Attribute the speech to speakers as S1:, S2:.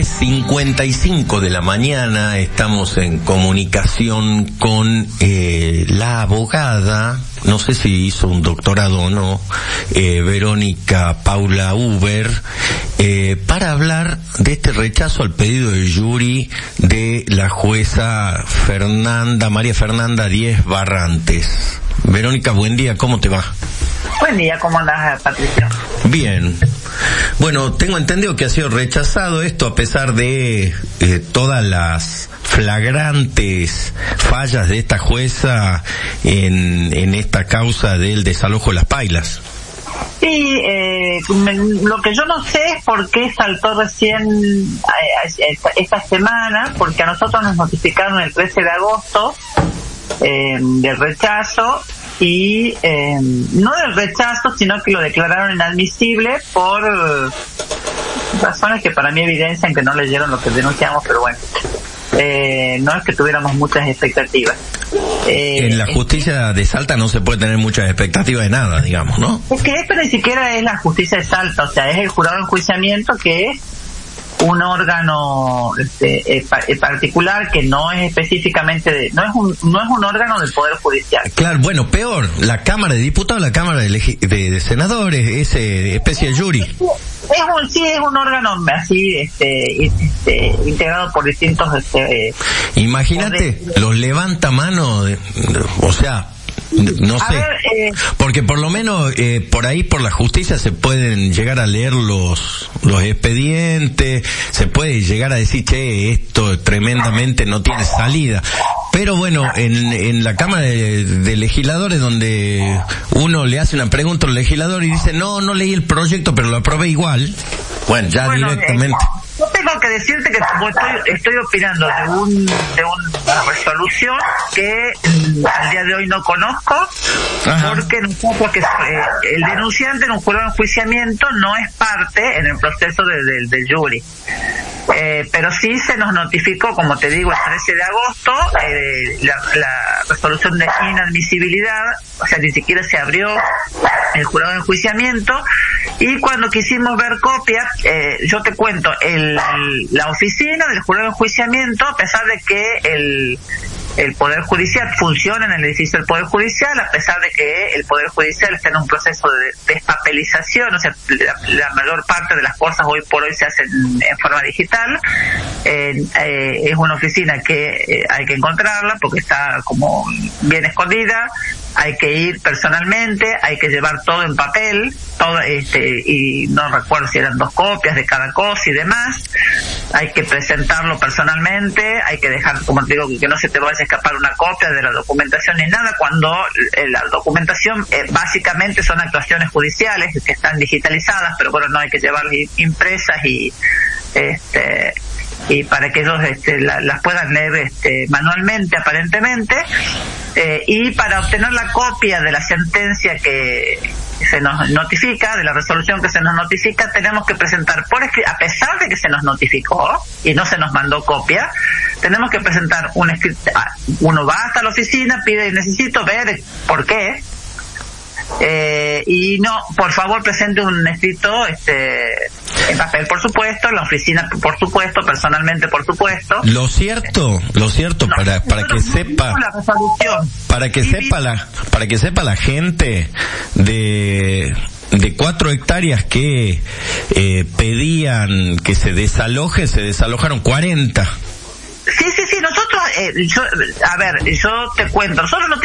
S1: 10:55 de la mañana estamos en comunicación con la abogada, no sé si hizo un doctorado o no, Verónica Paula Huber, para hablar de este rechazo al pedido de jury de la jueza María Fernanda Díez Barrantes. Verónica, buen día, ¿cómo te va?
S2: Buen día, ¿cómo andás, Patricio?
S1: Bien. Bueno, tengo entendido que ha sido rechazado esto a pesar de todas las flagrantes fallas de esta jueza en esta causa del desalojo de las pailas.
S2: Sí, lo que yo no sé es por qué saltó recién esta semana, porque a nosotros nos notificaron el 13 de agosto del rechazo, y no del rechazo, sino que lo declararon inadmisible por razones que para mí evidencian que no leyeron lo que denunciamos, pero bueno, no es que tuviéramos muchas expectativas.
S1: En la justicia de Salta no se puede tener muchas expectativas de nada, digamos, ¿no?
S2: Es que esto ni siquiera es la justicia de Salta, o sea, es el jurado de enjuiciamiento, que es un órgano particular que no es específicamente no es un órgano del Poder Judicial.
S1: Claro, bueno, peor, la Cámara de Diputados, la Cámara de Senadores, ese especie de jury.
S2: Es un órgano así, integrado por distintos,
S1: imagínate, los levantamanos, o sea, no sé, porque por lo menos por ahí, por la justicia, se pueden llegar a leer los expedientes, se puede llegar a decir, che, esto tremendamente no tiene salida. Pero bueno, en la Cámara de Legisladores, donde uno le hace una pregunta al legislador y dice, no leí el proyecto, pero lo aprobé igual, bueno, directamente.
S2: Yo tengo que decirte que estoy opinando de una resolución que al día de hoy no conozco. Ajá. Porque el denunciante en un jurado de enjuiciamiento no es parte en el proceso del jury. Pero sí se nos notificó, como te digo, el 13 de agosto, la resolución de inadmisibilidad, o sea, ni siquiera se abrió el jurado de enjuiciamiento, y cuando quisimos ver copias, yo te cuento, la oficina del jurado de enjuiciamiento, a pesar de que el Poder Judicial funciona en el edificio del Poder Judicial, a pesar de que el Poder Judicial está en un proceso de despapelización, o sea, la mayor parte de las cosas hoy por hoy se hacen en forma digital. Es una oficina que hay que encontrarla porque está como bien escondida, hay que ir personalmente, hay que llevar todo en papel, todo y no recuerdo si eran 2 copias de cada cosa y demás, hay que presentarlo personalmente, hay que dejar, como te digo, que no se te vaya a escapar una copia de la documentación ni nada, cuando la documentación básicamente son actuaciones judiciales que están digitalizadas, pero bueno, no hay que llevarlas impresas y para que ellos las puedan leer manualmente, aparentemente, y para obtener la copia de la sentencia que se nos notifica, de la resolución que se nos notifica, tenemos que presentar por escrito, a pesar de que se nos notificó y no se nos mandó copia, tenemos que presentar un escrito. Uno va hasta la oficina, pide, necesito ver por qué, y no, por favor presente un escrito en papel, por supuesto, en la oficina, por supuesto, personalmente, por supuesto.
S1: Lo cierto, no, para que sepa, para que sepa la gente de 4 hectáreas que pedían que se desalojaron 40.
S2: Sí, nosotros, yo te cuento, nosotros no